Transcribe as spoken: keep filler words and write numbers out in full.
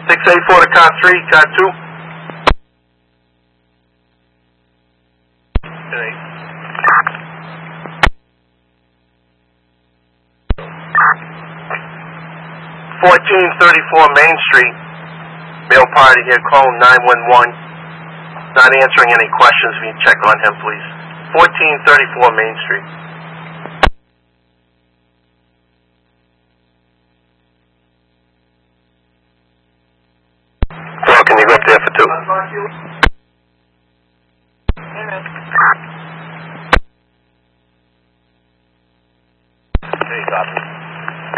six eighty-four to car three, car two. fourteen thirty-four Main Street, male party here, calling nine one one. Not answering any questions. Will you check on him, please? fourteen thirty-four Main Street. Well, can you go up there for two?